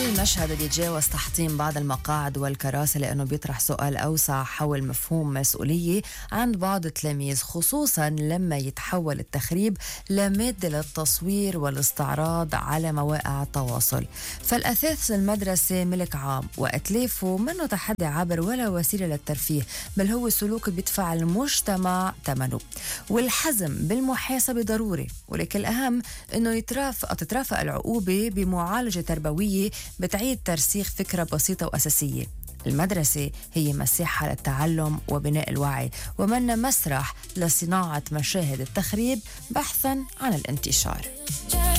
المشهد اللي يتجاوز تحطيم بعض المقاعد والكراسي لأنه بيطرح سؤال أوسع حول مفهوم مسؤولية عند بعض التلاميذ، خصوصا لما يتحول التخريب لمادة للتصوير والاستعراض على مواقع التواصل. فالأثاث المدرسة ملك عام وأتلافه منه تحدي عابر ولا وسيلة للترفيه، بل هو سلوك بيدفع المجتمع ثمنه. والحزم بالمحاسبة ضروري، ولكن الأهم أنه تترافق العقوبة بمعالجة تربوية بتعيد ترسيخ فكرة بسيطة وأساسية: المدرسة هي مساحة للتعلم وبناء الوعي، ومنا مسرح لصناعة مشاهد التخريب بحثا عن الانتشار.